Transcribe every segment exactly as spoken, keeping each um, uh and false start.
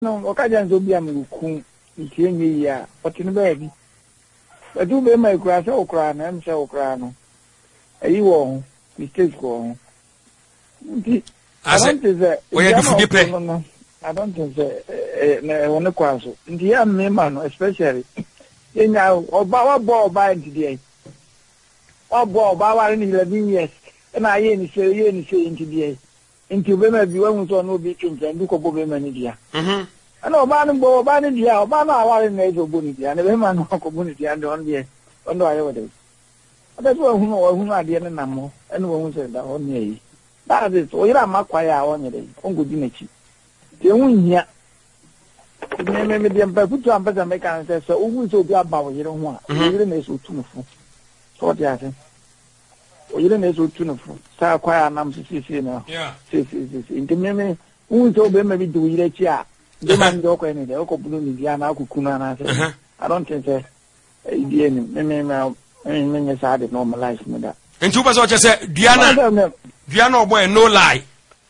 no okaja nzo bia muku ntie nyi ya otinu ba bi adu be mai kura se okura na em se okura no ayi wo mistake ko nti ase oya du fudi pe I don't think so na wona kwaso nti ya me ma no especially yenya oba wa bo oba nti dey oba oba wa ni eleven years na ye ni se ye ni se nti dey nti be ma bi wa hu so no bi kinja ndu ko bo be ma ni dia mhm ana oba no bo oba ni dia oba na aware na ezo bo ni dia na be ma no ko bo ni dia ndo on dia ondo aye wode ada so hu no hu no ade ne namo ene wo hu se da on ye that is o ira makwa ya on ye ongo di na chi te hu hia me me me dia mpa kutu ampa me kan se so hu so bi aba wo yire hu a yire na so tunufo so dia se o yire na so tunufo sa kwa ya nam sisi sisi na yeah sisi sisi inte me me hu so be me bi du yire chi a de man do ko ni de ko bulu ni dia na akuku na na se I don't think say idea ni me me me me me sa de normalize me da nti u ba so che se Diana Diana boy no lie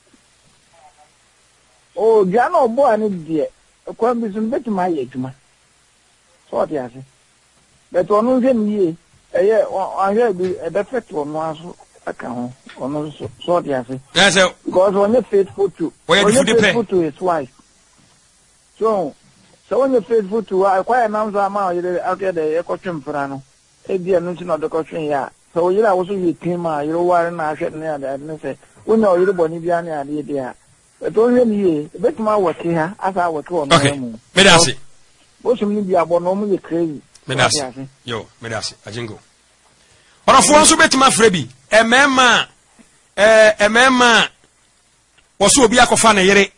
oh Diana boy ani die ko bi sun betu ma ye juma so dia se but onu nze mi eye anye bi e be fet onu aso aka ho onu so dia se yes because when you faithful to when you faithful to his wife so so when you faithful to I quite announce ama you out there e ko twemfra no e bia no ti no de ko twen ya so you la wo so you tema you ware na ahwe ne ada ne se wonya o yire boni bia ne ade dia but onye ni ye betuma wote ha asa wote wo no mu me da se bo sum ni bia bo no mu ye crazy me da se yo me da se ajingo ora fo nso betuma frebi emema eh emema wo so obi akofa ne yire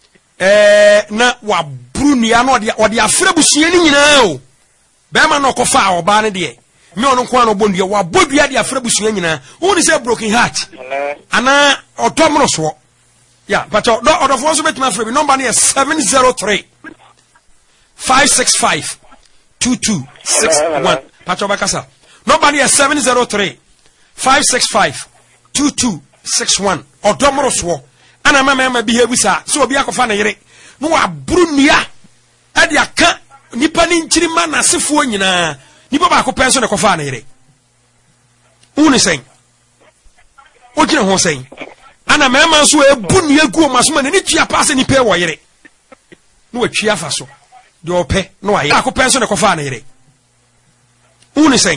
eh na wa brunia no de ode afrebu sua ni nyina o be ma no kofa oba ne de me onu kwa no bondua wa bodua de afrebu sua nyina woni say broken heart ana otomro so ya but do order for so betima frebi number na seven zero three five six five two two six one pacho bakasa number na seven zero three five six five two two six one odomro so ana mama ma bi hebusa so obi akofa na yire no wa brunua ade aka nipa ni nchirima na sefo nyina nipa ba ko penso ne kofa na yire uni sen o gina ho sen ana mema so ebu ne egu o masoma ne ni tua paase ni pe wo yire no watwi afa so de ope no aye ko penso ne kofa na yire uni sen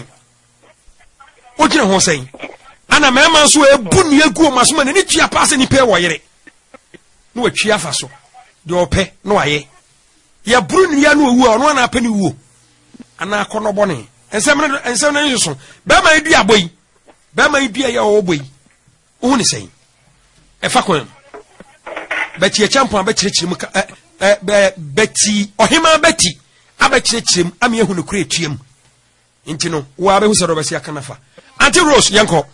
o gina ho sen ana mema so ebu ne egu o masoma ne ni tua paase ni pe wo yire no watwi afa so de ope no aye ya buru ni ya no owu ono na apani wuo ana akono bone ensem ne ensem ne nso be ma idu aboyi be ma idu ya oboyi hu ni sen e fa kon beti e champion be kirekirim eh be beti ohima beti aba kirekirim am yehu no kure tuam nti no wo abe hu se do be sia kanafa anti Rose yanko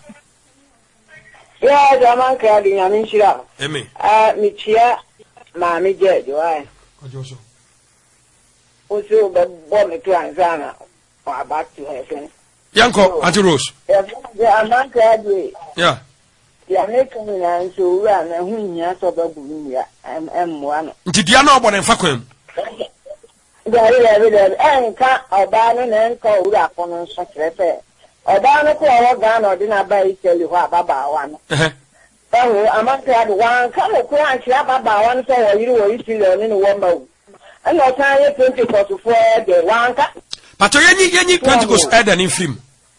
ya jaman ka di nyamin shira eme ah mi chia ma mi je jo ai ojoso oso be bo me to anzana or back to heaven yanko anti Rose ya jaman ka di yeah ya make me na so ura na hu nya so be bu ya em em mo no nti dia na obo ne fa kwam dari dari dari enka oba no na enka ura kono so trepe oba no ko owo ga na odi na ba iteli ho ababa wa no eh eh amaka ade wan ka le ko an chia ababa wa no so wo yiri wo iteli oni no wo mawu ana ta ye twenty forty-four de wan ka pato yenyi yenyi Pentecost elder in film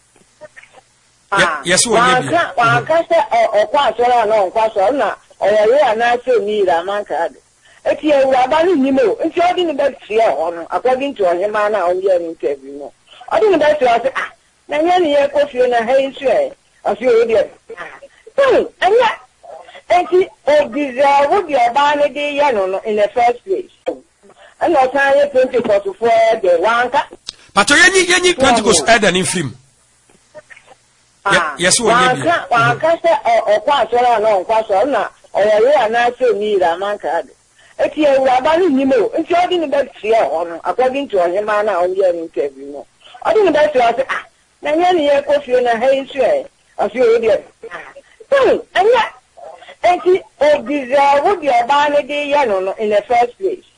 yes wo nyebi wan ka se okwa asora na okwa so na owo ya na se ni ra amaka ade eti e wa ba ni nimo nti odi ni be tie ho no according to ohima na on ye interview no odi ni be tie o se ah na nya ni ye ko fie na he nsu e afi o de hmm anya eti o deserve the ba ni de ye no no in the first place and o tan ye twenty forty-four de wanka pato yenyi yenyi Pentecost elder in film yes wo nyebi wanka se okwa asora na okwa so na owo ya na se ni ra manka ade eti e wa ba ni nimo nti odi ni be tie ho no according to ohima na on ye interview no odi ni be tie o se ah na nya ni ye ko fie na he nsu e afi o de hmm anya eti o deserve the ba ni de ye no no in the first place